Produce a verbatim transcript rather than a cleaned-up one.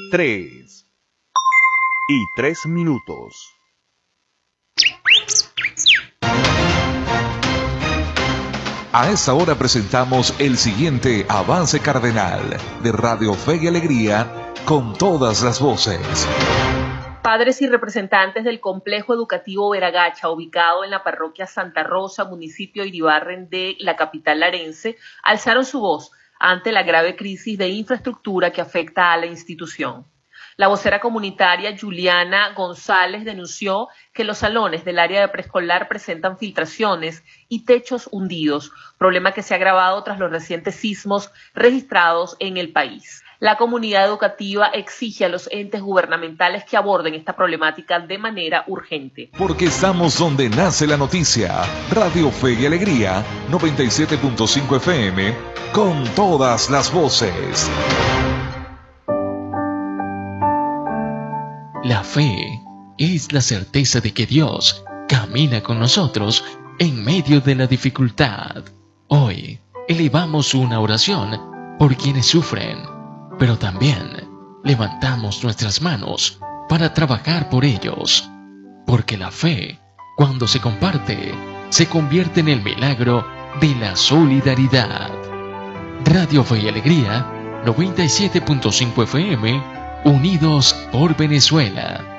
tres y tres minutos. A esta hora presentamos el siguiente avance cardenal de Radio Fe y Alegría con todas las voces. Padres y representantes del complejo educativo Veragacha, ubicado en la parroquia Santa Rosa, municipio de Iribarren de la capital larense, alzaron su voz ante la grave crisis de infraestructura que afecta a la institución. La vocera comunitaria Juliana González denunció que los salones del área de preescolar presentan filtraciones y techos hundidos, problema que se ha agravado tras los recientes sismos registrados en el país. La comunidad educativa exige a los entes gubernamentales que aborden esta problemática de manera urgente. Porque estamos donde nace la noticia. Radio Fe y Alegría, noventa y siete punto cinco F M, con todas las voces. La fe es la certeza de que Dios camina con nosotros en medio de la dificultad. Hoy elevamos una oración por quienes sufren, pero también levantamos nuestras manos para trabajar por ellos, porque la fe, cuando se comparte, se convierte en el milagro de la solidaridad. Radio Fe y Alegría, noventa y siete punto cinco F M, unidos por Venezuela.